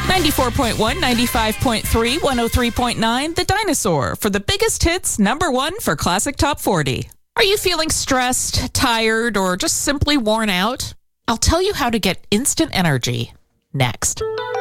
94.1, 95.3, 103.9, The Dinosaur for the biggest hits, number one for Classic Top 40. Are you feeling stressed, tired, or just simply worn out? I'll tell you how to get instant energy next.